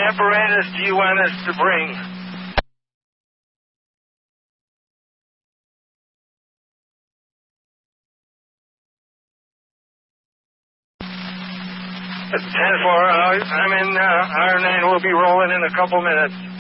apparatus do you want us to bring? It's 10-4. I'm in R9. We'll be rolling in a couple minutes.